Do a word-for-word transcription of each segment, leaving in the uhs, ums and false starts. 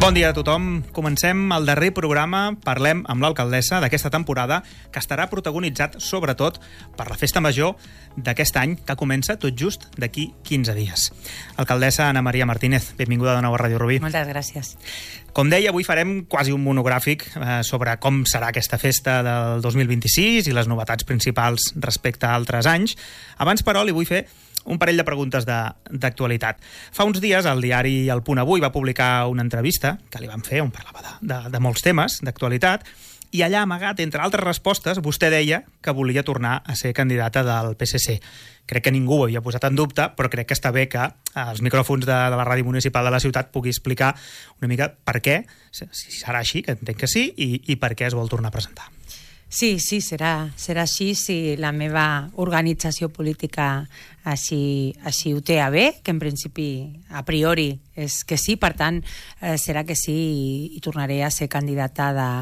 Bon dia a tothom. Comencem el darrer programa. Parlem amb l'alcaldessa d'aquesta temporada, que estarà protagonitzat sobretot per la festa major d'aquest any, que comença tot just d'aquí quinze dies. Alcaldessa Ana Maria Martínez, benvinguda de nou a Ràdio Rubí. Moltes gràcies. Com deia, avui farem quasi un monogràfic eh, sobre com serà aquesta festa del dos mil vint-i-sis i les novetats principals respecte a altres anys. Abans, però, li vull fer un parell de preguntes d'actualitat. Fa uns dies el diari El Punt Avui va publicar una entrevista que li van fer on parlava de, de, de molts temes d'actualitat i allà amagat, entre altres respostes, vostè deia que volia tornar a ser candidata del P S C. Crec que ningú ho havia posat en dubte, però crec que està bé que als micròfons de, de la ràdio municipal de la ciutat pugui explicar una mica per què, si serà així, que entenc que sí, i, i per què es vol tornar a presentar. Sí, sí, serà, serà així si la meva organització política així, així ho té a bé, que en principi, a priori, és que sí, per tant, eh, serà que sí i, i tornaré a ser candidata de,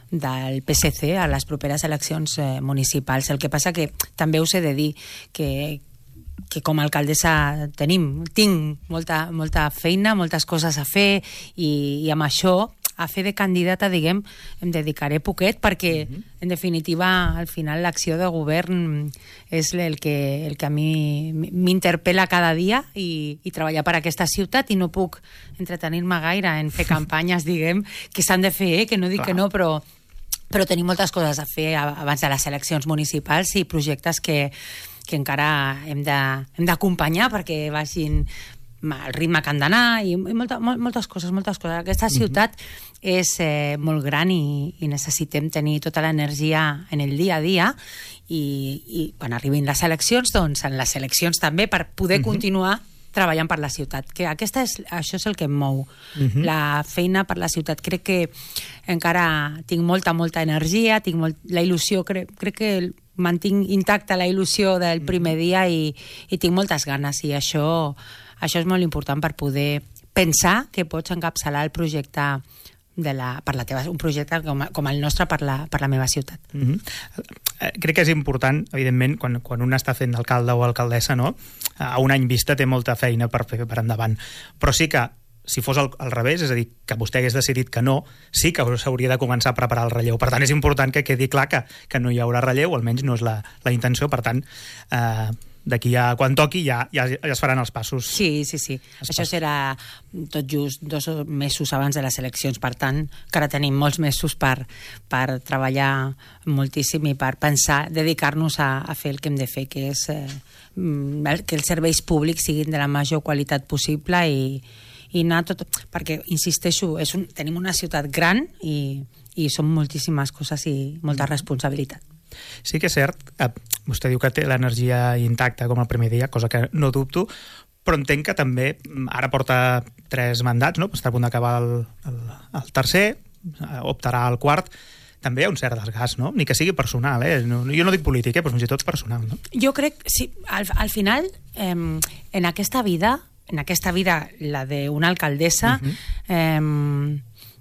del P S C a les properes eleccions eh, municipals. El que passa que també us he de dir que que com a alcaldessa tenim, tinc molta, molta feina, moltes coses a fer i, i amb això a fer de candidata, diguem, em dedicaré poquet perquè, uh-huh. en definitiva, al final l'acció de govern és el que, el que a mi m'interpel·la cada dia i, i treballar per aquesta ciutat i no puc entretenir-me gaire en fer campanyes, diguem, que s'han de fer, eh? Que no dic Clar. que no, però però tenim moltes coses a fer abans de les eleccions municipals i projectes que, que encara hem d'acompanyar perquè vagin al ritme que han d'anar i, i molta, moltes coses, moltes coses. Aquesta ciutat uh-huh. és eh, molt gran i, i necessitem tenir tota l'energia en el dia a dia i, i quan arribin les eleccions, doncs en les eleccions també per poder uh-huh. continuar treballant per la ciutat, que aquesta és, això és el que em mou, uh-huh. la feina per la ciutat. Crec que encara tinc molta, molta energia, tinc molt, la il·lusió, crec, crec que mantinc intacta la il·lusió del primer dia i, i tinc moltes ganes i això, això és molt important per poder pensar que pots encapçalar el projecte de la, per la teva, un projecte com, com el nostre per la, per la meva ciutat. Mm-hmm. Crec que és important, evidentment, quan, quan un està fent alcalde o alcaldessa, no? A un any vista té molta feina per fer per endavant. Però sí que, si fos al, al revés, és a dir, que vostè hagués decidit que no, sí que s'hauria de començar a preparar el relleu. Per tant, és important que quedi clar que, que no hi haurà relleu, almenys no és la, la intenció. Per tant, eh, d'aquí a quan toqui ja, ja, ja es faran els passos. Sí, sí, sí. Això serà tot just dos mesos abans de les eleccions, per tant, que ara tenim molts mesos per, per treballar moltíssim i per pensar, dedicar-nos a, a fer el que hem de fer, que és eh, que els serveis públics siguin de la major qualitat possible i, i anar tot... Perquè, insisteixo, és un, tenim una ciutat gran i, i són moltíssimes coses i molta responsabilitat. Sí que és cert, eh, vostè diu que té l'energia intacta com el primer dia, cosa que no dubto, però entenc que també ara porta tres mandats, no? Està a punt d'acabar el, el, el tercer, optarà al quart, també hi ha un cert desgast, no? Ni que sigui personal, eh? No, jo no dic polític, eh? Però fins i tot personal, no? Jo crec, sí, al, al final, eh, en aquesta vida, en aquesta vida, la d'una alcaldessa, uh-huh. eh,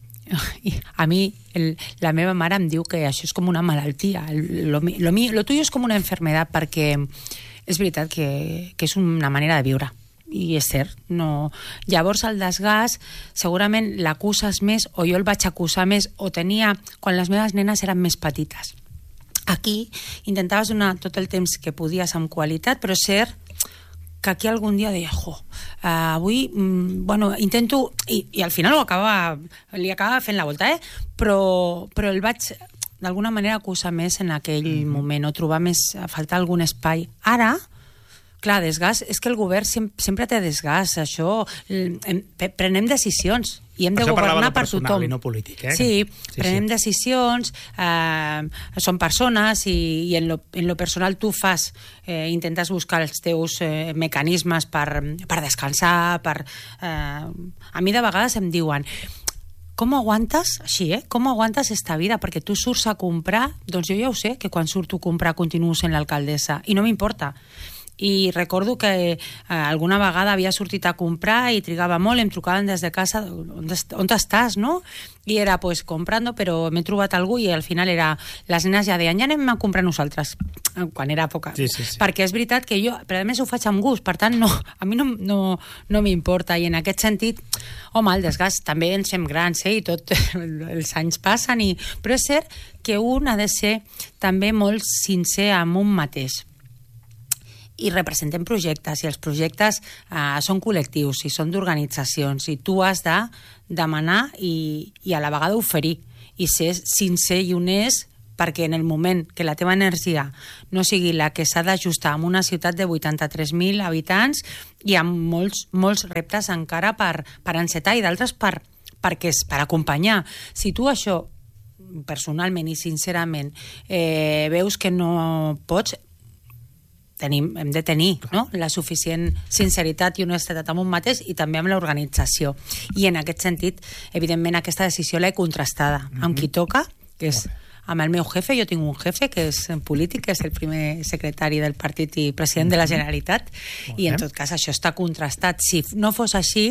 a mi el, la meva mare em diu que això és com una malaltia, lo, lo, lo tuyo és com una enfermedad, perquè és veritat que, que és una manera de viure i és cert, no. Llavors el desgast segurament l'acuses més o jo el vaig acusar més o tenia quan les meves nenes eren més petites. Aquí intentaves donar tot el temps que podies amb qualitat, però és cert que aquí algun dia deia, jo, uh, avui, mm, bueno, intento, i, i al final ho acaba, li acaba fent la volta, eh? Però, però el vaig, d'alguna manera, acusar més en aquell mm-hmm. moment, o trobar més, a faltar algun espai. Ara, clar, desgast, és que el govern sempre, sempre té desgast, això, prenem decisions, i hem de governar per tothom. I no polític, eh? Sí, sí, prenem sí. decisions, eh, són persones i, i en, lo, en lo personal tu fas, eh, intentes buscar els teus eh, mecanismes per, per descansar, per... Eh, a mi de vegades em diuen com aguantes, així, eh? Com aguantes esta vida? Perquè tu surts a comprar, doncs jo ja ho sé, que quan surto a comprar continuo sent l'alcaldessa, i no m'importa. I recordo que eh, alguna vegada havia sortit a comprar i trigava molt, em trucaven des de casa, on, on estàs, no? I era, pues, comprando, però m'he trobat algú i al final era, les nenes ja deien, ja anem a comprar nosaltres. quan era poca. Sí, sí, sí. Perquè és veritat que jo, però a més ho faig amb gust, per tant, no, a mi no, no, no m'importa, i en aquest sentit, home, el desgast, també ens fem grans, eh, i tot, els anys passen, i... però és cert que un ha de ser també molt sincer amb un mateix. I representem projectes, i els projectes eh, són col·lectius, i són d'organitzacions, i tu has de demanar i, i a la vegada oferir, i ser sincer i honest, perquè en el moment que la teva energia no sigui la que s'ha d'ajustar en una ciutat de vuitanta-tres mil habitants, hi ha molts, molts reptes encara per, per encetar, i d'altres per, perquè és per acompanyar. Si tu això, personalment i sincerament, eh, veus que no pots, tenim, hem de tenir, no?, la suficient sinceritat i honestedat amb un mateix, i també amb l'organització. I en aquest sentit, evidentment, aquesta decisió l'he contrastada mm-hmm. amb qui toca, que és amb el meu jefe. Jo tinc un jefe que és polític, que és el primer secretari del partit i president de la Generalitat, i en tot cas això està contrastat. Si no fos així,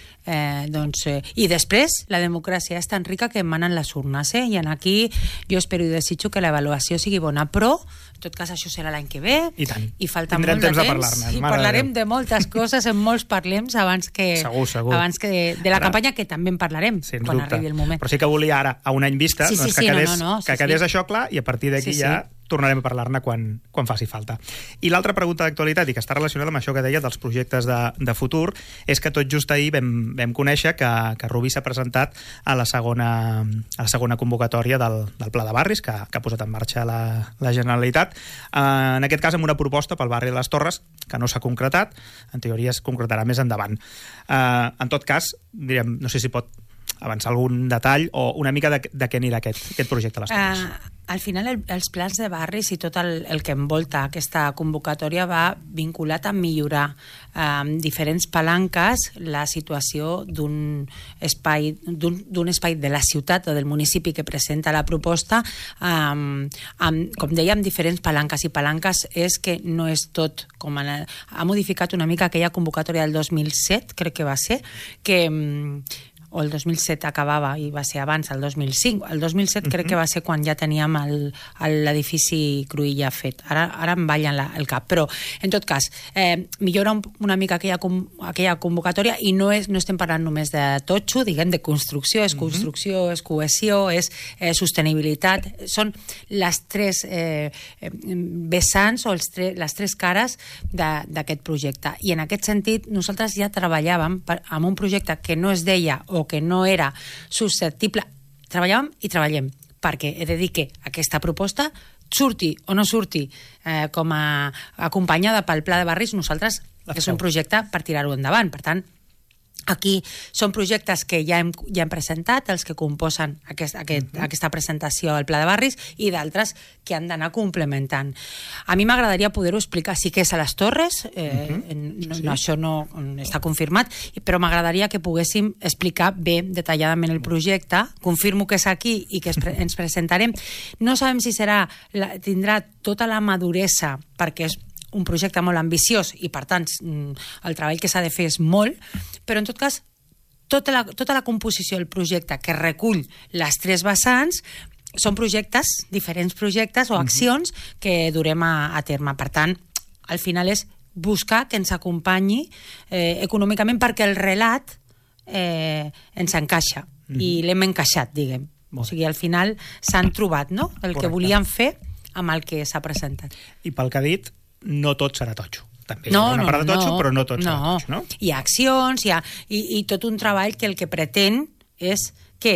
eh, doncs... Eh, i després, la democràcia és tan rica que emanen les urnes, eh? I en aquí jo espero i desitjo que l'avaluació sigui bona, però en tot cas això serà l'any que ve, i, tant. I falta Tindrem molt de temps, temps, de i parlarem de, de moltes coses, en molts parlems abans que, segur, segur. Abans que de, de la ara, campanya, que també en parlarem quan dubte. Arribi el moment. Però sí que volia ara, a un any vista, sí, sí, doncs, que sí, quedés, no, no, no, que sí, quedés sí. això clar, i a partir d'aquí sí, ja sí. tornarem a parlar-ne quan, quan faci falta. I l'altra pregunta d'actualitat, i que està relacionada amb això que deia dels projectes de, de futur, és que tot just ahir vam, vam conèixer que, que Rubí s'ha presentat a la segona, a la segona convocatòria del, del Pla de Barris, que, que ha posat en marxa la, la Generalitat. Eh, en aquest cas, amb una proposta pel barri de les Torres, que no s'ha concretat, en teoria es concretarà més endavant. Eh, en tot cas, direm, no sé si pot avançar algun detall o una mica de, de què anirà aquest, aquest projecte a les Torres. Uh, al final, el, els plans de barris i tot el, el que envolta aquesta convocatòria va vinculat a millorar uh, amb diferents palanques la situació d'un espai, d'un espai de la ciutat o del municipi que presenta la proposta, um, amb, com deia, amb diferents palanques. I palanques és que no és tot com... En, ha modificat una mica aquella convocatòria del dos mil set, crec que va ser, que... Um, o el dos mil set acabava i va ser abans, el dos mil cinc. El dos mil set uh-huh. crec que va ser quan ja teníem l'edifici Cruïlla fet. Ara, ara em ballen la, el cap. Però, en tot cas, eh, millora un, una mica aquella, aquella convocatòria, i no, és, no estem parlant només de totxo, diguem, de construcció, és construcció, uh-huh. és cohesió, és eh, sostenibilitat. Són les tres eh, vessants o els tre, les tres cares d'aquest projecte. I en aquest sentit, nosaltres ja treballàvem per, amb un projecte que no es deia o que no era susceptible, treballàvem i treballem, perquè he de dir que aquesta proposta surti o no surti eh, com a acompanyada pel Pla de Barris, nosaltres és un projecte per tirar-ho endavant. Per tant, aquí són projectes que ja hem, ja hem presentat, els que composen aquest, aquest, uh-huh. aquesta presentació al Pla de Barris, i d'altres que han d'anar complementant. A mi m'agradaria poder-ho explicar. Sí que és a les Torres, eh, uh-huh. no, sí. no, això no està confirmat, però m'agradaria que poguéssim explicar bé, detalladament el projecte. Confirmo que és aquí i que es pre ens presentarem. No sabem si serà la, tindrà tota la maduresa, perquè és un projecte molt ambiciós i, per tant, el treball que s'ha de fer és molt, però, en tot cas, tota la, tota la composició del projecte que recull les tres vessants són projectes, diferents projectes o accions que durem a, a terme. Per tant, al final és buscar que ens acompanyi eh, econòmicament, perquè el relat eh, ens encaixa, mm-hmm. i l'hem encaixat, diguem. O sigui, al final s'han trobat, no?, el Correcte. Que volíem fer amb el que s'ha presentat. I pel que ha dit, no tot serà totxo. També no, una no, part de totxo, no, però no tot no. serà totxo, no? Hi ha accions, hi ha, i, i tot un treball que el que pretén és que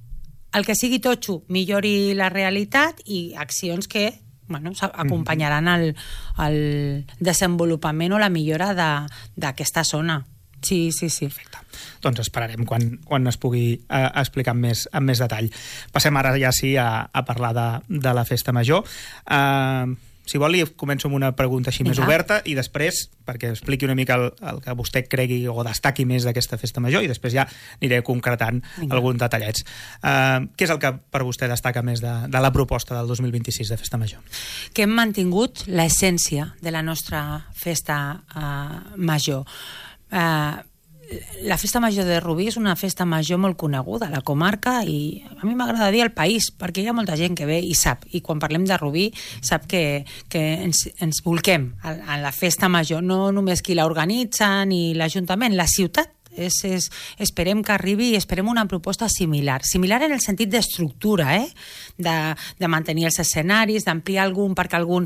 el que sigui totxo millori la realitat, i accions que, bueno, acompanyaran el, el desenvolupament o la millora d'aquesta zona. Sí, sí, sí. Perfecte. Doncs esperarem quan, quan es pugui eh, explicar amb més, amb més detall. Passem ara ja sí a, a parlar de, de la Festa Major. Eh... Si vol, li començo amb una pregunta així Vinga. Més oberta, i després, perquè expliqui una mica el, el que vostè cregui o destaqui més d'aquesta Festa Major, i després ja aniré concretant Vinga. Alguns detallets. Uh, què és el que per vostè destaca més de, de la proposta del dos mil vint-i-sis de Festa Major? Que hem mantingut l'essència de la nostra Festa uh, Major. Uh, la festa major de Rubí és una festa major molt coneguda a la comarca i a mi m'agrada dir al país, perquè hi ha molta gent que ve i sap, i quan parlem de Rubí sap que, que ens, ens volquem a, a la festa major, no només qui l'organitza ni l'Ajuntament, la ciutat. És, és, esperem que arribi i esperem una proposta similar, similar en el sentit d'estructura, eh? de, de mantenir els escenaris, d'ampliar algun, perquè algun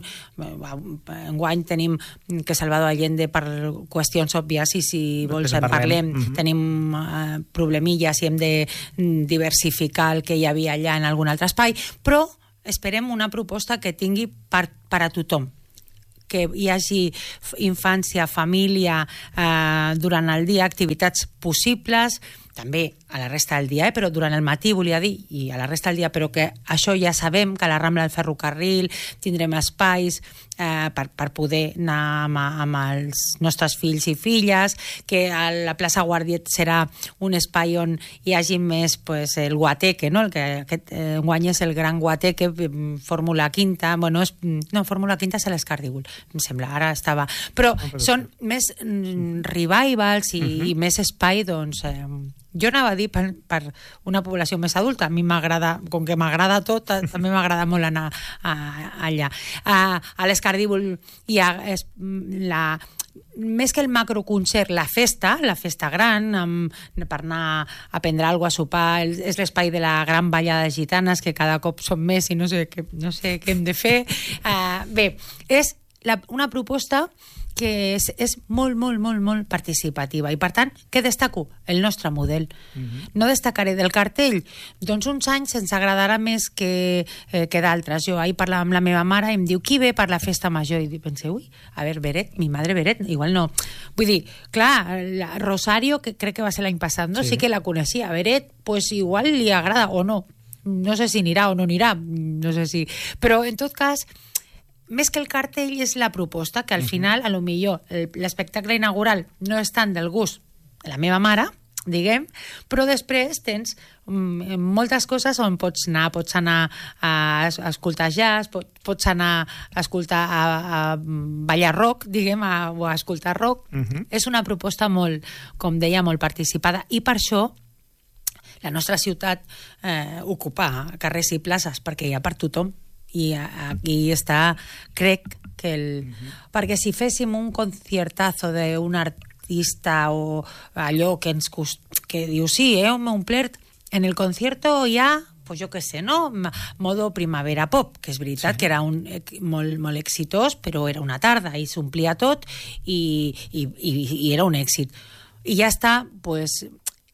enguany tenim que Salvador Allende per qüestions òbvies i si vols en parlem, mm-hmm. tenim uh, problemilles i hem de diversificar el que hi havia allà en algun altre espai, però esperem una proposta que tingui per, per a tothom, que hi hagi infància, família, eh, durant el dia, activitats possibles, també a la resta del dia, eh? Però durant el matí, volia dir, i a la resta del dia, però que això ja sabem, que a la Rambla del Ferrocarril tindrem espais eh, per, per poder anar amb, amb els nostres fills i filles, que a la plaça Guardiet serà un espai on hi hagi més pues, el guateque, no? El que aquest eh, guany és el gran guateque, Fórmula Quinta, bueno, és, no, Fórmula Quinta és l'Escardígol, em sembla, ara estava... Però són més mm, revivals i, uh-huh. i més espai, doncs... Eh, jo anava a dir per, per una població més adulta, a mi m'agrada, com que m'agrada tot, també m'agrada molt anar a, a, allà. A, a l'Escardígol hi ha es, la... més que el macroconcert, la festa, la festa gran, amb, per anar a prendre alguna cosa, a sopar, és l'espai de la gran ballada de gitanes, que cada cop són més i no sé què, no sé què hem de fer. Uh, bé, és la, una proposta que és, és molt, molt, molt, molt participativa. I, per tant, què destaco? El nostre model. Uh-huh. No destacaré del cartell. Doncs uns anys ens agradarà més que, eh, que d'altres. Jo ahir parlava amb la meva mare i em diu, qui ve per la festa major? I pensé, ui, a veure, Beret, mi madre Beret, igual no. Vull dir, clar, la Rosario, que crec que va ser l'any passat, no? Sí. Sí que la coneixia. Beret, pues igual li agrada o no. No sé si anirà o no anirà, no sé si... Però, en tot cas... més que el cartell és la proposta, que al final, a lo millor, l'espectacle inaugural no és tant del gust de la meva mare, diguem, però després tens mm, moltes coses on pots anar, pots anar a, a escoltar jazz, pots, pots anar a escoltar a, a ballar rock, diguem, a, o a escoltar rock. Uh-huh. És una proposta molt, com deia, molt participada, i per això la nostra ciutat eh, ocupa carrers i places, perquè hi ha per tothom. I aquí està, crec que el... Uh-huh. Perquè si féssim un conciertazo d'un artista o allò que ens cost... que diu, sí, eh, m'he omplert, en el concierto hi ha, pues jo què sé, no? Modo Primavera Pop, que és veritat sí. que era un, molt, molt exitós, però era una tarda i s'omplia tot i, i, i, i era un èxit. I ja està, pues...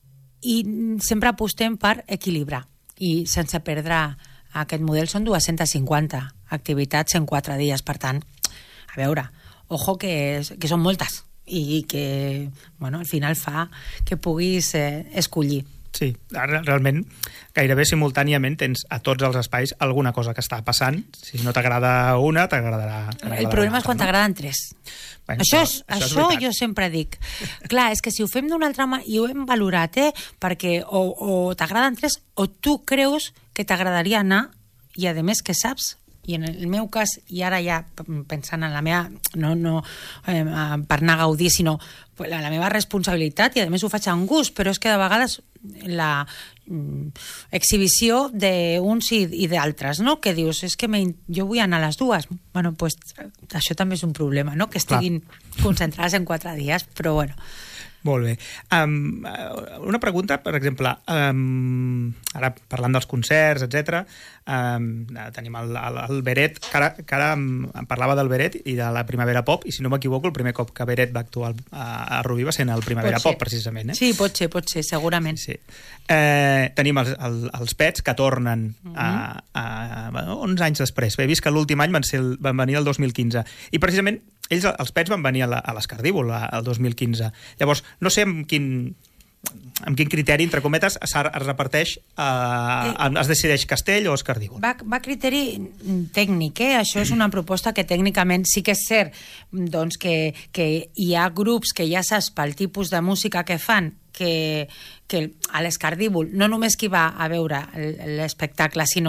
I sempre apostem per equilibrar i sense perdre... Aquest model són dues-centes cinquanta activitats en quatre dies, per tant, a veure, ojo que, que són moltes i que, bueno, al final fa que puguis eh, escollir. Sí, realment gairebé simultàniament tens a tots els espais alguna cosa que està passant. Si no t'agrada una, t'agradarà... El problema és quan t'agraden tres. Bueno, això és, això, això és jo sempre dic. Clar, és que si ho fem d'una altra manera, i ho hem valorat, eh, perquè o, o t'agraden tres o tu creus que t'agradaria anar i a més que saps, i en el meu cas, i ara ja pensant en la meva, no, no eh, per anar a gaudir, sinó la, la meva responsabilitat, i a més ho faig amb gust, però és que de vegades la mm, exhibició d'uns i, i d'altres, no? Que dius, és que jo vull anar a les dues. Bueno, pues això també és un problema, no? Que estiguin Clar. Concentrades en quatre dies, però bueno... Molt bé. Um, una pregunta, per exemple, um, ara parlant dels concerts, etcètera, um, tenim el, el, el Beret, que ara, que ara em, em parlava del Beret i de la Primavera Pop, i si no m'equivoco, el primer cop que Beret va actuar a, a Rubí va ser en el Primavera Pop, precisament. Eh? Sí, pot ser, pot ser, segurament. Sí. Eh, tenim els, el, els Pets, que tornen uh-huh. a, a, a onze anys després. He vist que l'últim any van, ser el, van venir el dos mil quinze. I precisament ells, els Pets, van venir a l'Escardígol el dos mil quinze. Llavors, no sé amb quin, amb quin criteri, entre cometes, es reparteix, eh, es decideix Castell o Escardígol. Va, va criteri tècnic, eh? Això és una proposta que tècnicament sí que és cert, doncs que, que hi ha grups que ja saps pel tipus de música que fan, que, que a l'Escardígol no només qui va a veure l'espectacle, sinó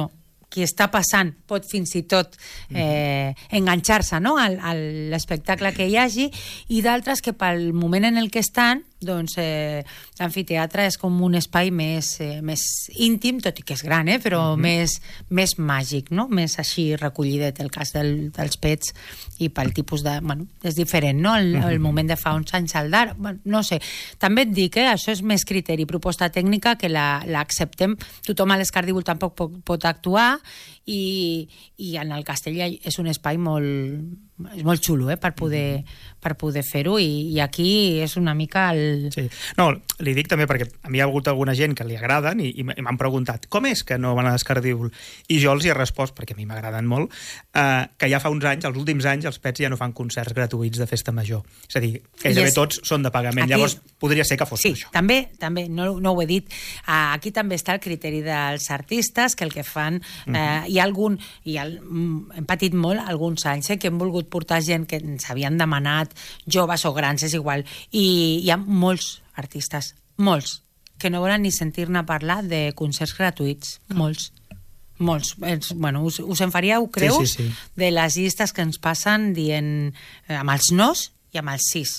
qui està passant pot fins i tot eh, enganxar-se, no?, a, a l'espectacle que hi hagi, i d'altres que pel moment en el que estan, doncs eh, l'amfiteatre és com un espai més, eh, més íntim, tot i que és gran, eh, però mm-hmm. més, més màgic, no?, més així recollidet, el cas del, dels pets, i pel tipus de... Bueno, és diferent, no?, el, el moment de fa uns anys al d'ara, bueno, no sé. També et dic, eh, això és més criteri, proposta tècnica, que l'acceptem. La, tothom a l'Escardívol tampoc pot, pot actuar, i, i en el castell és un espai molt, és molt xulo, eh, per poder, per poder fer-ho, i, i aquí és una mica el... Sí. No, li dic també perquè a mi hi ha hagut alguna gent que li agraden i, i m'han preguntat com és que no van a l'Escardívol, i jo els hi he respost, perquè a mi m'agraden molt, eh, que ja fa uns anys, els últims anys, els pets ja no fan concerts gratuïts de festa major. És a dir, gairebé és... tots són de pagament. Aquí... Llavors, podria ser que fos sí, això. Sí, també, també no, no ho he dit. Uh, aquí també està el criteri dels artistes, que el que fan... Uh, uh-huh. Hi ha algun... Hi ha, hem patit molt alguns anys, eh, que hem volgut portar gent que ens havien demanat, joves o grans, és igual, i hi ha molts artistes, molts, que no volen ni sentir-ne parlar de concerts gratuïts, molts. Molts. És, bueno, us, us en faríeu creus sí, sí, sí. de les llistes que ens passen dient eh, amb els nos i amb els sis.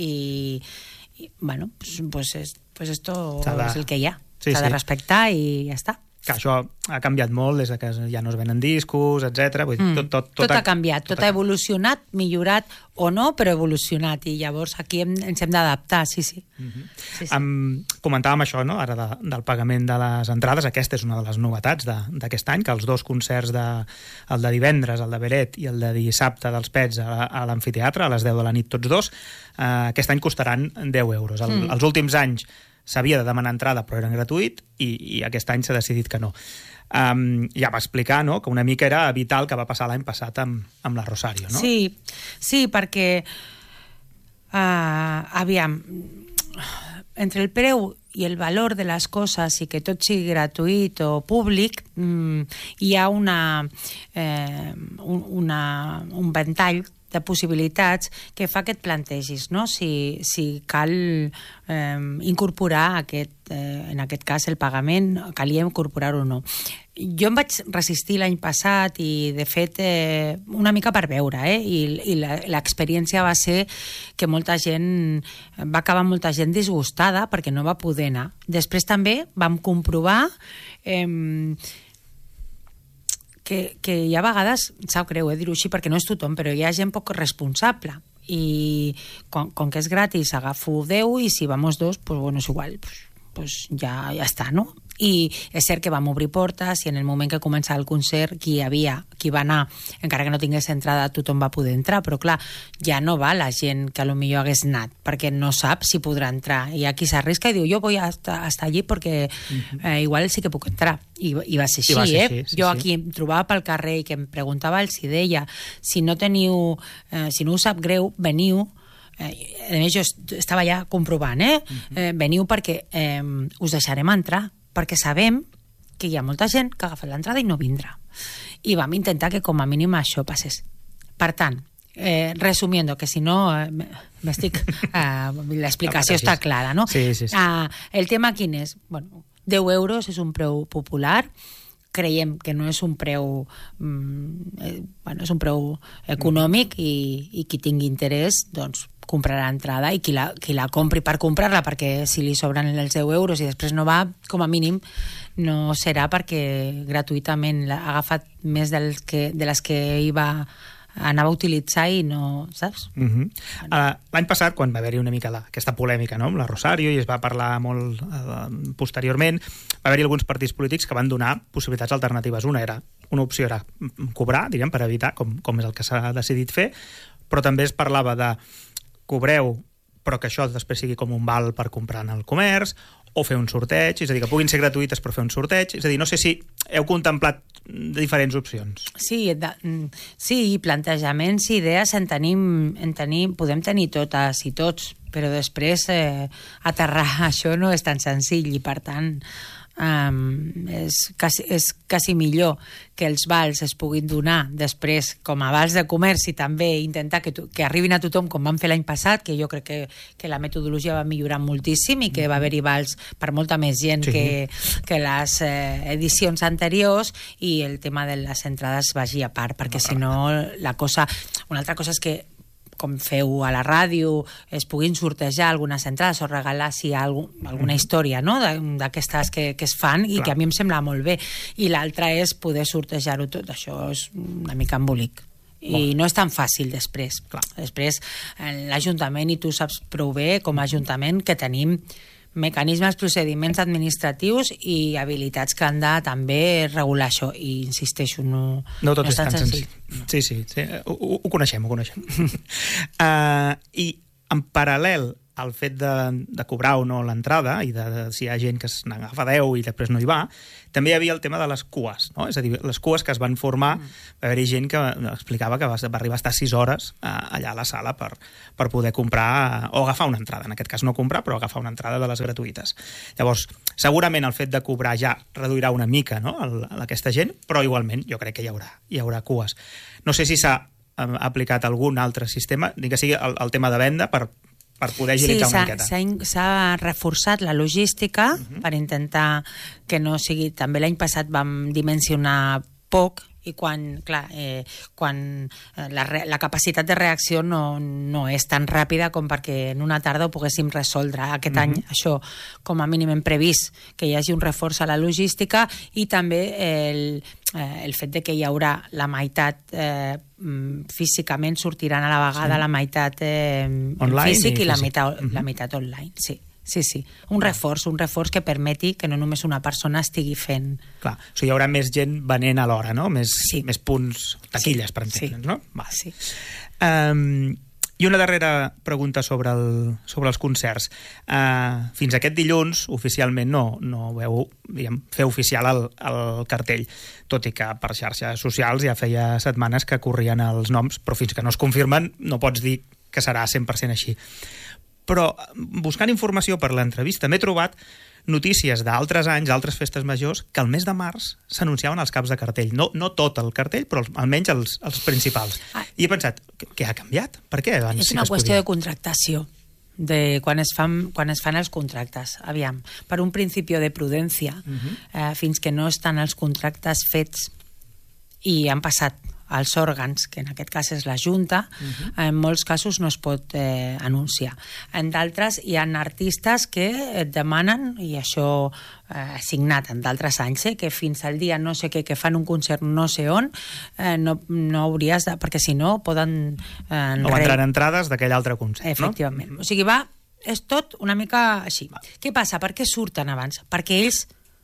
I, i bueno, pues, pues, es, pues esto de... és el que hi ha. Sí, S'ha sí. de respectar i ja està. Que això ha canviat molt des de que ja no es venen discos, etcètera. Vull dir, Mm. tot, tot, tot, tot ha canviat, tot, tot ha evolucionat, millorat o no, però evolucionat, i llavors aquí hem, ens hem d'adaptar, sí, sí. Mm-hmm. sí, sí. Um, comentàvem això, no?, ara de, del pagament de les entrades. Aquesta és una de les novetats d'aquest any, que els dos concerts, de, el de divendres, el de Beret, i el de dissabte dels Pets a, a l'amfiteatre, a les deu de la nit tots dos, uh, aquest any costaran deu euros. El, mm. Els últims anys s'havia de demanar entrada, però eren gratuït, i, i aquest any s'ha decidit que no. Um, ja va explicar, no?, que una mica era evitar el que va passar l'any passat amb, amb la Rosario, no? Sí, sí, perquè uh, aviam, entre el preu i el valor de les coses i que tot sigui gratuït o públic, mm, hi ha una, eh, un, una, un ventall de possibilitats que fa que et plantegis, no?, si, si cal eh, incorporar aquest, eh, en aquest cas el pagament, calia incorporar o no. Jo em vaig resistir l'any passat i, de fet, eh, una mica per veure, eh? I, i l'experiència va ser que molta gent, va acabar molta gent disgustada perquè no va poder anar. Després també vam comprovar eh, que, que hi ha vegades, sap greu, eh, dir-ho així, perquè no és tothom, però hi ha gent poc responsable, i com, com que és gratis agafo deu, i si vamos dos, pues bueno, és igual, pues, pues ja, ja està, no? I és cert que vam obrir portes, i en el moment que començava el concert, qui hi havia, qui va anar, encara que no tingués entrada, tothom va poder entrar, però clar, ja no va la gent que potser hagués anat, perquè no sap si podrà entrar, i aquí s'arrisca i diu, jo vull estar, estar allí perquè eh, igual sí que puc entrar, i, i va ser així, va ser eh? així, sí, jo sí. aquí em trobava pel carrer i que em preguntava els i deia, si no teniu, eh, si no us sap greu, veniu. Eh, a més jo estava ja comprovant, eh? Uh-huh. eh veniu perquè eh, us deixarem entrar, perquè sabem que hi ha molta gent que ha agafat l'entrada i no vindrà. I vam intentar que com a mínim això passés. Per tant, eh, resumiendo, que si no eh, m'estic... Eh, l'explicació està clara, no? Sí, sí, sí. Eh, el tema quin és? Bueno, deu euros és un preu popular, creiem que no és un preu eh, bueno, és un preu econòmic, i, i qui tingui interès, doncs comprarà entrada, i qui la, qui la compri per comprar-la, perquè si li sobren els deu euros i després no va, com a mínim no serà perquè gratuïtament ha agafat més dels que, de les que hi va anava a utilitzar i no, saps? Uh-huh. Uh, l'any passat, quan va haver-hi una mica la, aquesta polèmica, no?, amb la Rosario, i es va parlar molt uh, posteriorment, va haver-hi alguns partits polítics que van donar possibilitats alternatives. Una era, una opció era cobrar, diríem, per evitar, com, com és el que s'ha decidit fer, però també es parlava de cobreu, però que això després sigui com un val per comprar en el comerç, o fer un sorteig, és a dir, que puguin ser gratuïtes però fer un sorteig, és a dir, no sé si heu contemplat diferents opcions. Sí, de, sí, plantejaments i idees en tenim, en tenim, podem tenir totes i tots, però després eh, aterrar això no és tan senzill, i per tant Um, és, quasi, és quasi millor que els vals es puguin donar després com a vals de comerç i també intentar que, que arribin a tothom com van fer l'any passat, que jo crec que, que la metodologia va millorar moltíssim i que va haver-hi vals per molta més gent sí. que, que les eh, edicions anteriors, i el tema de les entrades vagi a part, perquè no, si no la cosa... Una altra cosa és que com feu a la ràdio, es puguin sortejar algunes entrades o regalar si hi ha algun, alguna història, no?, d'aquestes que, que es fan i Clar. Que a mi em sembla molt bé. I l'altra és poder sortejar-ho tot. Això és una mica embolic. I bon. No és tan fàcil després. Clar. Després, l'Ajuntament, i tu saps prou bé com a Ajuntament, que tenim mecanismes, procediments administratius i habilitats que han de també regular això, i insisteixo, no, no tot no és tan senzill. senzill. Sí, sí, sí. Ho, ho coneixem, ho coneixem. uh, I en paral·lel al fet de, de cobrar o no l'entrada, i de, de si hi ha gent que n'agafa deu i després no hi va, també hi havia el tema de les cues, no? És a dir, les cues que es van formar, mm. va haver-hi gent que explicava que va, va arribar a estar sis hores uh, allà a la sala per, per poder comprar, o agafar una entrada, en aquest cas no comprar, però agafar una entrada de les gratuïtes. Llavors, segurament el fet de cobrar ja reduirà una mica, no?, el, aquesta gent, però igualment jo crec que hi haurà, hi haurà cues. No sé si s'ha uh, aplicat algun altre sistema, ni que sigui el, el tema de venda, per per poder agilitzar sí, una miqueta. Sí, s'ha reforçat la logística uh-huh. per intentar que no sigui... També l'any passat vam dimensionar poc, i quan, clar, eh, quan la, la capacitat de reacció no, no és tan ràpida com perquè en una tarda ho poguéssim resoldre. Aquest uh-huh. any això com a mínim hem previst que hi hagi un reforç a la logística, i també el, eh, el fet de que hi haurà la meitat eh, físicament sortiran a la vegada, sí. la meitat eh, online físic i, i la, físic. Meitat, uh-huh. la meitat online, sí. Sí, sí, un reforç, un reforç que permeti que no només una persona estigui fent... Clar, o sigui, hi haurà més gent venent alhora, no? Més, sí. més punts, taquilles, sí. per entendre'ns, sí. no? Va. Sí. Um, I una darrera pregunta sobre, el, sobre els concerts. Uh, fins aquest dilluns, oficialment, no, no veu, diguem, fer oficial el, el cartell, tot i que per xarxes socials ja feia setmanes que corrien els noms, però fins que no es confirmen no pots dir que serà cent per cent així. Però buscant informació per l'entrevista m'he trobat notícies d'altres anys, d'altres festes majors, que al mes de març s'anunciaven els caps de cartell. No, no tot el cartell, però almenys els, els principals. Ah. I he pensat, què ha canviat? Per què? Abans és una sí qüestió podia... de contractació, de quan es, fan, quan es fan els contractes. Aviam, per un principi de prudència, uh-huh. eh, fins que no estan els contractes fets i han passat als òrgans, que en aquest cas és la Junta, uh-huh. en molts casos no es pot eh, anunciar. En d'altres hi ha artistes que et demanen, i això eh, signat en d'altres anys, eh, que fins al dia no sé què, que fan un concert no sé on, eh, no, no hauries de... perquè si no poden... Eh, no vendran entrades d'aquell altre concert, Efectivament. no? O sigui, va, és tot una mica així. Va. Què passa? Per què surten abans? Perquè ells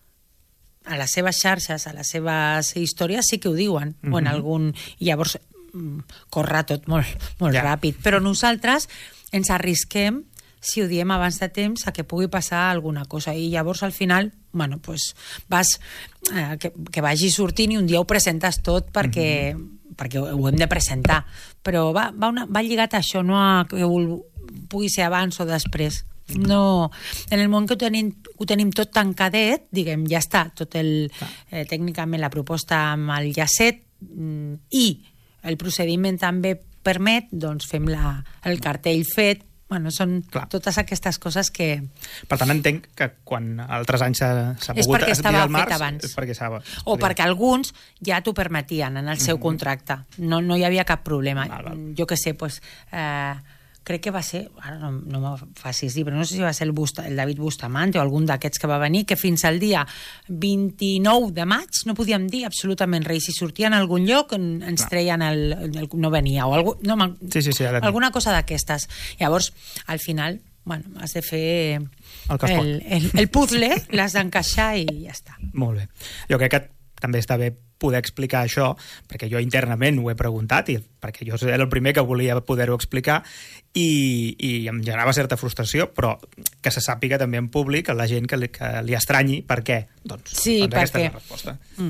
a les seves xarxes, a les seves històries sí que ho diuen, mm-hmm. o en algun... I llavors corre tot molt, molt ja. ràpid. Però nosaltres ens arrisquem, si ho diem abans de temps, a que pugui passar alguna cosa. I llavors al final, bueno, pues vas... Eh, que, que vagi sortint i un dia ho presentes tot perquè, mm-hmm. perquè ho hem de presentar. Però va, va, una, va lligat a això, no a que ho, pugui ser abans o després. No, en el moment que ho tenim, ho tenim tot tancadet, diguem, ja està, tot el, eh, tècnicament la proposta amb el llacet mm, i el procediment també permet, doncs fem la, el cartell fet. Bueno, són Clar. totes aquestes coses que... Per tant, entenc que quan altres anys s'ha, s'ha pogut dir al març, abans. És perquè estava... O perquè alguns ja t'ho permetien en el seu mm-hmm. contracte. No, no hi havia cap problema. Val, val. Jo què sé, doncs... Eh, crec que va ser, ara no, no me facis dir, però no sé si va ser el, Busta, el David Bustamante o algun d'aquests que va venir, que fins al dia vint-i-nou de maig no podíem dir absolutament res. Si sortien a algun lloc ens no. treien el, el... no venia, o algú, no, sí, sí, sí, alguna cosa d'aquestes. Llavors, al final, bueno, has de fer el, el, el, el puzzle, l'has d'encaixar i ja està. Molt bé. Jo crec que també està bé poder explicar això, perquè jo internament ho he preguntat, i perquè jo era el primer que volia poder-ho explicar, i, i em generava certa frustració, però que se sàpiga també en públic a la gent que li, que li estranyi per què. Doncs, sí, doncs aquesta perquè... és la resposta. Mm.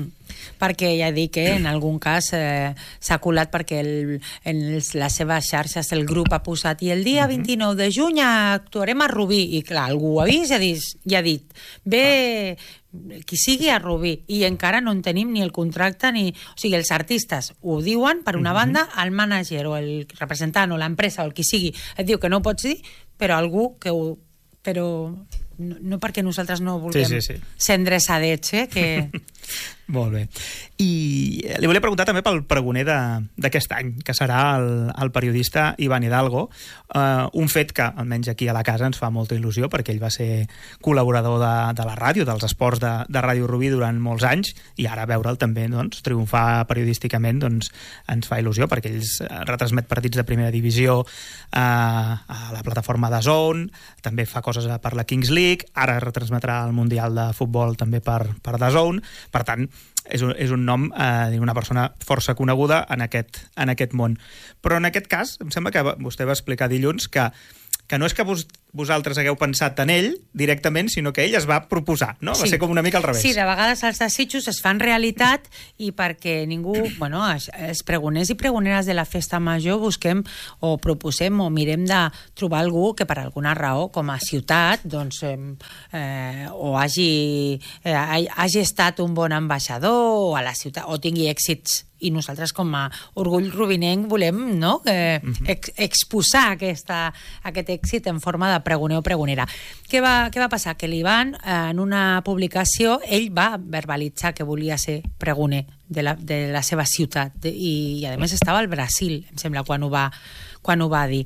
perquè ja dic que en algun cas eh, s'ha colat perquè el, en els, les seves xarxes el grup ha posat i el dia vint-i-nou de juny actuarem a Rubí, i clar, algú ho ha vist i ha dit, ja ha dit ve qui sigui a Rubí, i encara no en tenim ni el contracte ni... O sigui, els artistes ho diuen, per una banda, el mànager o el representant o l'empresa o el qui sigui et diu que no ho pots dir, però algú que ho... Però no, no perquè nosaltres no vulguem sí, sí, sí. ser endreçadets, eh? Que... Molt bé. I li volia preguntar també pel pregoner d'aquest any, que serà el, el periodista Ivan Hidalgo, uh, un fet que, almenys aquí a la casa, ens fa molta il·lusió, perquè ell va ser col·laborador de, de la ràdio, dels esports de, de Ràdio Rubí durant molts anys, i ara veure'l també doncs, triomfar periodísticament doncs, ens fa il·lusió, perquè ell retransmet partits de primera divisió uh, a la plataforma de Zone, també fa coses per la Kings League, ara retransmetrà el Mundial de Futbol també per, per The Zone. Per tant, és un, és un nom, eh, una persona força coneguda en aquest, en aquest món. Però en aquest cas, em sembla que vostè va explicar dilluns que, que no és que vos, vosaltres hagueu pensat en ell directament, sinó que ell es va proposar, no? Sí. Va ser com una mica al revés. Sí, de vegades els desitjos es fan realitat i perquè ningú, bueno, els pregoners i pregoneres de la festa major busquem o proposem o mirem de trobar algú que per alguna raó, com a ciutat, doncs, eh, o hagi, eh, hagi estat un bon ambaixador o a la ciutat, o tingui èxits, i nosaltres com a orgull rubinenc volem, no?, eh, ex exposar aquesta, aquest èxit en forma de pregoner o pregonera. Què va, què va passar? Que l'Ivan, en una publicació, ell va verbalitzar que volia ser pregoner de la, de la seva ciutat, de, i, i a més estava al Brasil, em sembla, quan ho va, quan ho va dir.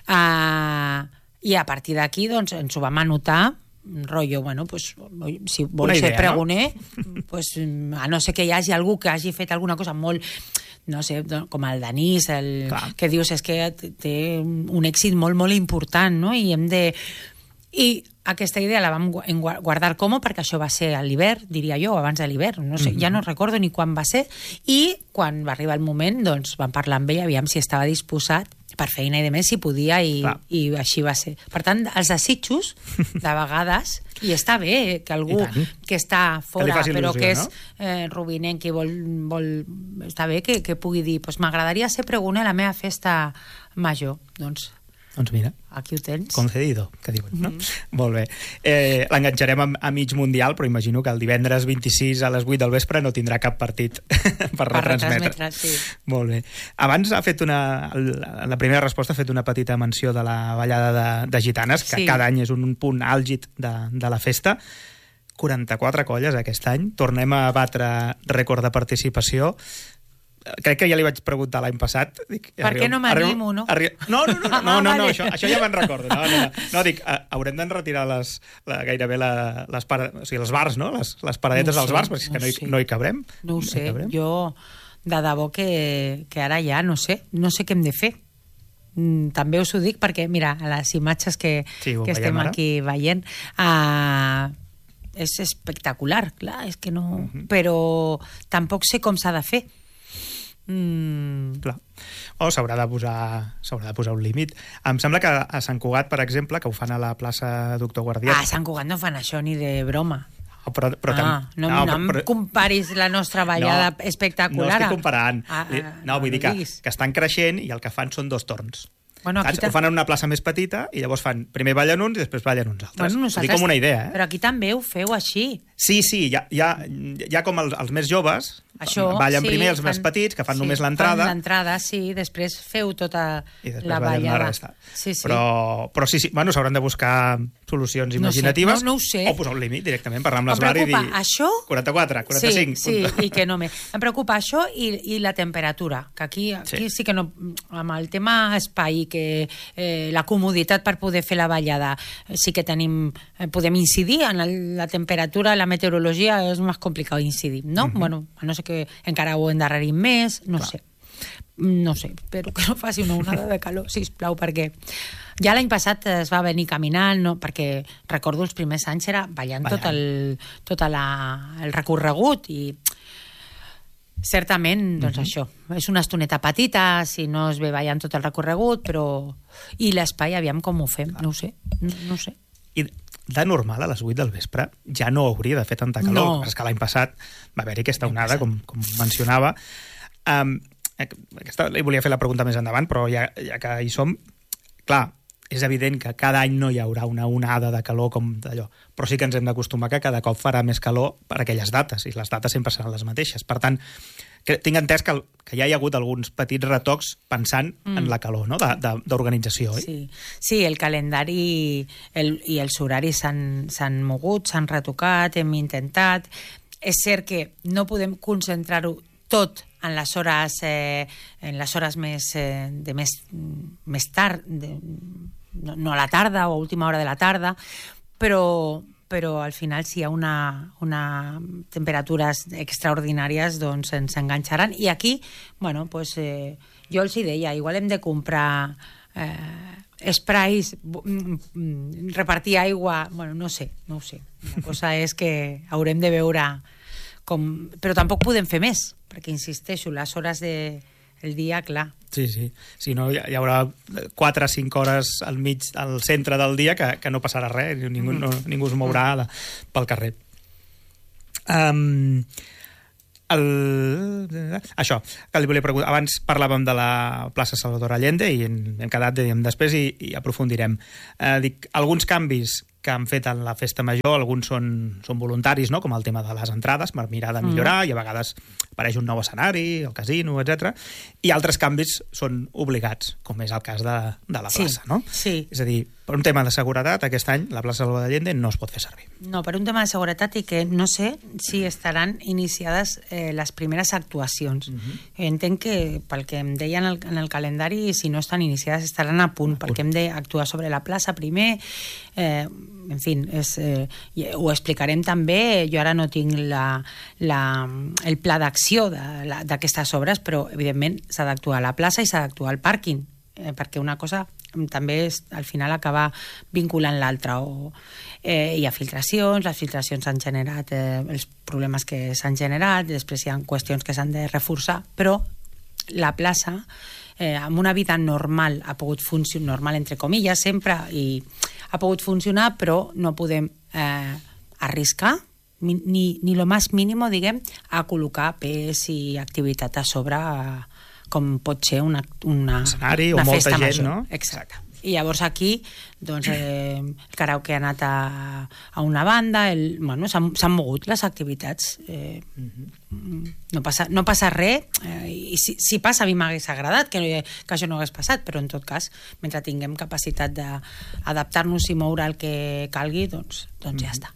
Uh, I a partir d'aquí doncs, ens ho vam anotar, rotllo, bueno, pues, si vol una ser idea, pregoner, no? Pues, a no ser que hi hagi algú que hagi fet alguna cosa molt, no sé, com el Danís, el, que dius, és que té un èxit molt, molt important, no? I hem de... I aquesta idea la vam guardar com, perquè això va ser a l'hivern, diria jo, abans de l'hivern, no sé, mm-hmm. ja no recordo ni quan va ser, i quan va arribar el moment, doncs vam parlar amb ell, aviam si estava disposat, per feina i de més, si podia, i, i així va ser. Per tant, els desitjos, de vegades, i està bé que algú que està fora, que però que és eh, rubinenc i vol, vol... Està bé que, que pugui dir, pues, m'agradaria ser pregoner a la meva festa major. Doncs... Doncs mira, aquí ho tens. Concedido, que diuen, no? Mm-hmm. Molt bé. Eh, L'enganxarem a, a mig mundial, però imagino que el divendres vint-i-sis a les vuit del vespre no tindrà cap partit per, per retransmetre. Sí. Molt bé. Abans ha fet una... La primera resposta ha fet una petita menció de la ballada de, de gitanes, que sí. Cada any és un, un punt àlgid de, de la festa. quaranta-quatre colles aquest any. Tornem a batre rècord de participació. Crec que ja li vaig preguntar l'any passat. Dic, per què no m'animo, no? Arri... No, no, no, no, no, no, no això, això ja me'n recordo. No, no, no. no dic, uh, haurem d'enretirar les, la, gairebé la, les, para, o sigui, els bars, no? Les, les paradetes no dels bars, perquè és que no, hi, no hi cabrem. No ho sé, no jo de debò que, que ara ja no sé, no sé què hem de fer. Mm, també us ho dic perquè, mira, a les imatges que, sí, que estem ara. Aquí veient... Uh, és espectacular, clar, és que no... Uh-huh. Però tampoc sé com s'ha de fer. Mm. Clar. O s'haurà de posar s'haurà de posar un límit. Em sembla que a Sant Cugat, per exemple, que ho fan a la plaça Doctor Guardià... Ah, a Sant Cugat no fan això ni de broma. Oh, però, però ah, no, no, no em però, comparis la nostra ballada no, espectacular. No estic comparant. Ah, ah, no, vull dir que, que estan creixent i el que fan són dos torns. Bueno, Saps? Ho fan en una plaça més petita i llavors fan primer ballen uns i després ballen uns altres. Bueno, nosaltres... com una idea, eh? Però aquí també ho feu així. Sí, sí, hi ha, hi ha, hi ha com els, els més joves, això, ballen sí, primer els fan, més petits, que fan sí, només l'entrada. Fan l'entrada, sí, després feu tota la ballada. La sí, sí. Però, però sí, sí, bueno, s'hauran de buscar solucions imaginatives. No, sé, no, no ho sé. O posar un límit directament, parlar amb l'Esbar i dir... Això... quaranta-quatre, quaranta-cinc... Sí, sí, i que no me... Em preocupa això i, i la temperatura, que aquí, aquí sí. sí que no... Amb el tema espai, que eh, la comoditat per poder fer la ballada, sí que tenim... Eh, podem incidir en el, la temperatura, la meteorologia és més complicat incidir, no? Uh-huh. Bueno, a no ser que encara ho endarrerim més, no Clar. sé. No sé, espero que no faci una onada de calor, sisplau, perquè ja l'any passat es va venir caminant, no? Perquè recordo els primers anys era ballant, ballant. tot, el, tot la, el recorregut i certament, doncs uh-huh. això, és una estoneta petita, si no es ve ballant tot el recorregut, però... I l'espai, aviam com ho fem, no ho sé, no, no ho sé. I de normal, a les vuit del vespre, ja no hauria de fer tanta calor. No. És que l'any passat va haver-hi aquesta onada, com, com mencionava. Um, aquesta, li volia fer la pregunta més endavant, però ja, ja que hi som, clar, és evident que cada any no hi haurà una onada de calor com d'allò, però sí que ens hem d'acostumar que cada cop farà més calor per aquelles dates, i les dates sempre seran les mateixes. Per tant, que tinc entès que, el, que ja hi ha hagut alguns petits retocs pensant mm. en la calor, no?, d'organització. Eh? Sí. sí, el calendari el, i els horaris s'han mogut, s'han retocat, hem intentat. És cert que no podem concentrar-ho tot en les hores, eh, en les hores més, eh, de més, més tard, de, no, no a la tarda o a última hora de la tarda, però, però al final si hi ha una, una temperatures extraordinàries doncs ens enganxaran. I aquí, bueno, pues, eh, jo els hi deia, igual hem de comprar eh, sprays, repartir aigua, bueno, no sé, no ho sé. La cosa és que haurem de veure com... Però tampoc podem fer més, perquè insisteixo, les hores de... el dia, clar. Sí, sí. Si no, hi haurà quatre o cinc hores al mig, al centre del dia, que, que no passarà res, ningú, no, ningú es mourà de, pel carrer. Um, el, això, que li volia preguntar. Abans parlàvem de la plaça Salvador Allende i hem, hem quedat, dèiem, després i, i aprofundirem. Uh, dic, alguns canvis que han fet en la festa major, alguns són, són voluntaris, no?, com el tema de les entrades, per mirar de millorar, mm. i a vegades apareix un nou escenari, el casino, etcètera. I altres canvis són obligats, com és el cas de, de la plaça, sí, no? Sí. És a dir, per un tema de seguretat, aquest any la plaça Salvador Allende no es pot fer servir. No, per un tema de seguretat i que no sé si estaran iniciades eh, les primeres actuacions. Mm-hmm. Entenc que, pel que em deien en el, en el calendari, si no estan iniciades estaran a punt, a perquè punt. Hem d'actuar sobre la plaça primer, eh, en fi, és, eh, ho explicarem també. Jo ara no tinc la, la, el pla d'acció d'aquestes obres, però evidentment s'ha d'actuar a la plaça i s'ha d'actuar al pàrquing, eh, perquè una cosa també és, al final acaba vinculant l'altra. O, eh, hi ha filtracions, les filtracions han generat eh, els problemes que s'han generat, després hi ha qüestions que s'han de reforçar, però la plaça eh, amb una vida normal ha pogut funcionar, normal entre comilles sempre, i ha pogut funcionar, però no podem eh, arriscar ni, ni, ni lo más mínimo, diguem, a col·locar pes i activitat a sobre, eh, com pot ser una, una, escenari, una o molta festa gent, major. No? Exacte. I llavors aquí, doncs, eh, el karaoke ha anat a, a una banda, el, bueno, s'han mogut les activitats. Eh, mm-hmm. no, passa, no passa res, eh, i si, si passa a mi m'hagués agradat que, que això no hagués passat, però en tot cas, mentre tinguem capacitat d'adaptar-nos i moure el que calgui, doncs, doncs mm-hmm. ja està.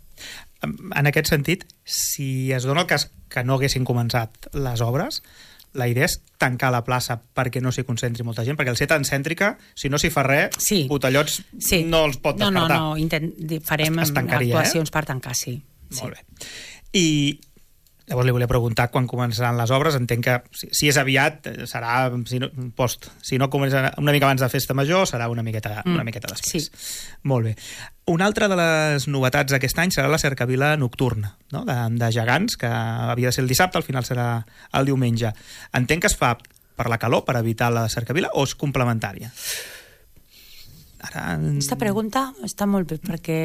En aquest sentit, si es dona el cas que no haguessin començat les obres, la idea és tancar la plaça perquè no s'hi concentri molta gent, perquè al ser tan cèntrica, si no s'hi fa res, sí. botellots sí. no els pot despertar. No, no, no, intent, farem es, es tancaria, actuacions eh? per tancar, sí. Molt sí. bé. I llavors li volia preguntar quan començaran les obres. Entenc que si, si és aviat serà si no, post. Si no comença una mica abans de festa major, serà una miqueta, mm. una miqueta després. Sí. Molt bé. Una altra de les novetats d'aquest any serà la cercavila nocturna, no? de, de gegants, que havia de ser el dissabte, al final serà el diumenge. Entenc que es fa per la calor, per evitar la cercavila, o és complementària? Ara... Aquesta pregunta està molt bé, perquè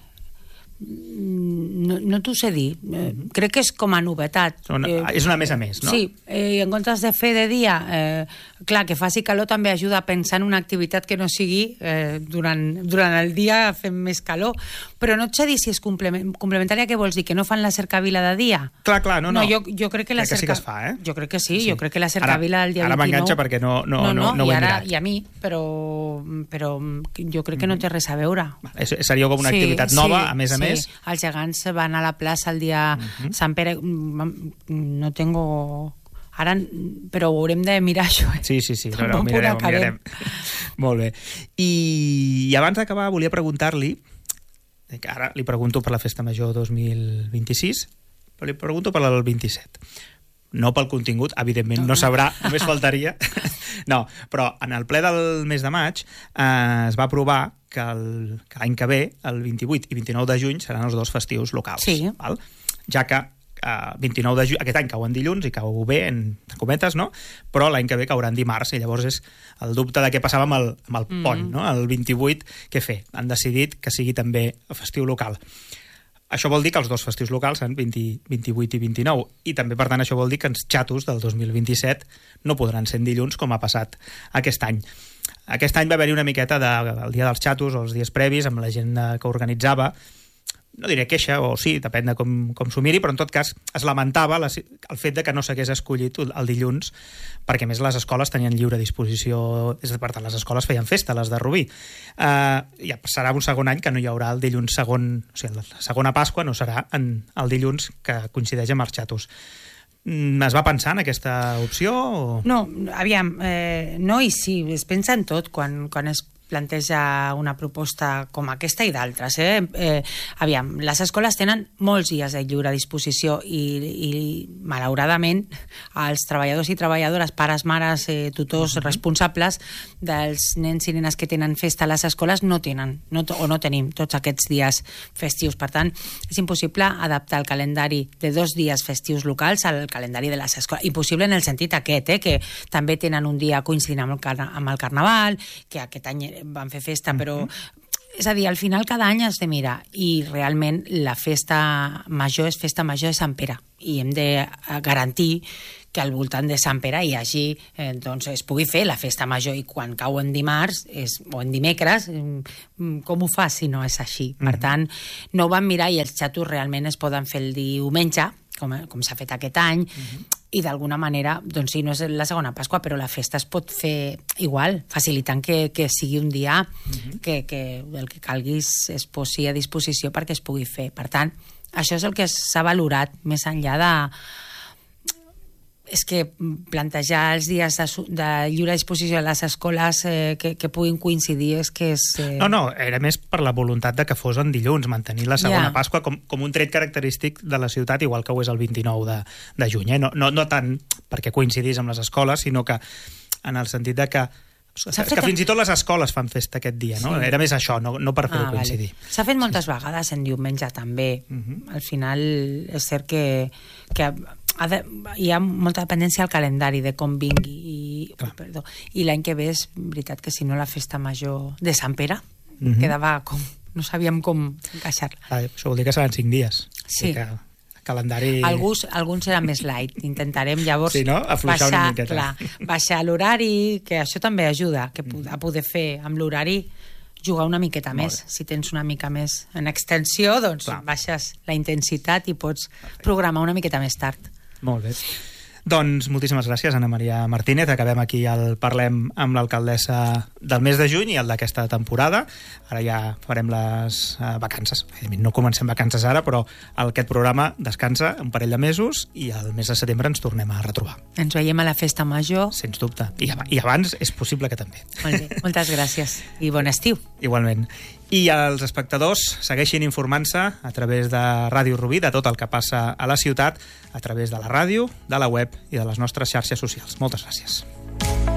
no, no t'ho sé dir. Mm-hmm. Crec que és com a novetat. Una, eh, és una més a més, no? Sí, eh, en comptes de fer de dia, eh, clar, que faci calor també ajuda a pensar en una activitat que no sigui eh, durant, durant el dia fent més calor, però no et sé dir si és complement, complementària, què vols dir? Que no fan la cercavila de dia? Clar, clar, no, no. no jo, jo crec que la crec cerca... que sí que es fa, eh? Jo crec que sí, sí. jo crec que la cercavila ara, del dia ara vint-i-nou... Ara m'enganxa perquè no, no, no, no, no ho he ara, mirat. I a mi, però, però jo crec que no té res a veure. És, seria com una sí, activitat nova, sí, a més a sí. més. Els gegants van a la plaça el dia uh-huh. Sant Pere, no tengo... Ara, però ho haurem de mirar això. Eh? Sí, sí, sí, no, no, mirarem, mirarem. Molt bé. I, i abans d'acabar volia preguntar-li, que ara li pregunto per la Festa Major dos mil vint-i-sis, però li pregunto per la del vint-i-set. No pel contingut, evidentment no sabrà, només faltaria. No, però en el ple del mes de maig eh, es va aprovar que el, que l'any que ve, el vint-i-vuit i vint-i-nou de juny, seran els dos festius locals. Sí. Val? Ja que uh, vint-i-nou de juny, aquest any cau en dilluns i cau bé, en cometes, no? Però l'any que ve caurà en dimarts, i llavors és el dubte de què passava amb el, amb el pont, mm. no? El vint-i-vuit, què fer? Han decidit que sigui també festiu local. Això vol dir que els dos festius locals són vint, vint-i-vuit i vint-i-nou, i també, per tant, això vol dir que els xatos del dos mil vint-i-set no podran ser en dilluns com ha passat aquest any. Aquest any va haver-hi una miqueta del de, dia dels xatos o els dies previs amb la gent que organitzava, no diré queixa, o sí, depèn de com, com s'ho miri, però en tot cas es lamentava la, el fet de que no s'hagués escollit el dilluns, perquè més les escoles tenien lliure disposició, és a dir, per tant, les escoles feien festa, les de Rubí. Uh, ja serà un segon any que no hi haurà el dilluns segon, o sigui, la segona Pasqua no serà en el dilluns que coincideix amb els xatos. Es va pensar en aquesta opció? O... No, aviam, eh, no i sí, es pensa en tot quan, quan es planteja una proposta com aquesta i d'altres. Eh? Eh, aviam, les escoles tenen molts dies de lliure disposició i, i malauradament els treballadors i treballadores, pares, mares, eh, tutors, uh-huh. responsables dels nens i nenes que tenen festa a les escoles no tenen, no, o no tenim tots aquests dies festius. Per tant, és impossible adaptar el calendari de dos dies festius locals al calendari de les escoles. Impossible en el sentit aquest, eh, que també tenen un dia coincidint amb el, carna- amb el Carnaval, que aquest any van fer festa, però... Uh-huh. És a dir, al final cada any has de mirar, i realment la festa major és festa major de Sant Pere, i hem de garantir que al voltant de Sant Pere hi hagi, eh, doncs es pugui fer la festa major, i quan cau en dimarts és, o en dimecres, com ho fa si no és així? Uh-huh. Per tant, no ho van mirar, i els xatos realment es poden fer el diumenge, com, com s'ha fet aquest any, uh-huh. i d'alguna manera, doncs sí, no és la segona Pasqua, però la festa es pot fer igual, facilitant que, que sigui un dia uh-huh. que, que el que calgui es posi a disposició perquè es pugui fer. Per tant, això és el que s'ha valorat més enllà de... És que plantejar els dies de, de lliure disposició a les escoles eh, que, que puguin coincidir és que és... Eh... No, no, era més per la voluntat de que fos en dilluns, mantenir la segona yeah. Pasqua com, com un tret característic de la ciutat, igual que ho és el vint-i-nou de, de juny. Eh? No, no, no tant perquè coincidís amb les escoles, sinó que en el sentit de que és que fins i tot les escoles fan festa aquest dia, no? Sí. Era més això, no, no per fer-ho ah, coincidir. Vale. S'ha fet moltes sí. vegades en diumenge també. Uh-huh. Al final és cert que, que ha de, hi ha molta dependència al calendari de com vingui, i, oh, perdó, i l'any que ve és veritat que si no la festa major de Sant Pere uh-huh. quedava com... no sabíem com encaixar-la. Ah, això vol dir que seran cinc dies. Sí. Que calendari... Alguns, alguns seran més light. Intentarem llavors sí, no? Afluixar baixar, una miqueta. Clar, baixar l'horari, que això també ajuda, que a poder fer amb l'horari jugar una miqueta Molt més. Bé. Si tens una mica més en extensió, doncs clar. Baixes la intensitat i pots Perfecte. Programar una miqueta més tard. Molt bé. Doncs moltíssimes gràcies, Anna Maria Martínez. Acabem aquí el Parlem amb l'alcaldessa del mes de juny i el d'aquesta temporada. Ara ja farem les uh, vacances. No comencem vacances ara, però aquest programa descansa un parell de mesos i el mes de setembre ens tornem a retrobar. Ens veiem a la festa major. Sens dubte. I, i abans és possible que també. Molt bé. Moltes gràcies i bon estiu. Igualment. I els espectadors segueixin informant-se a través de Ràdio Rubí de tot el que passa a la ciutat, a través de la ràdio, de la web i de les nostres xarxes socials. Moltes gràcies.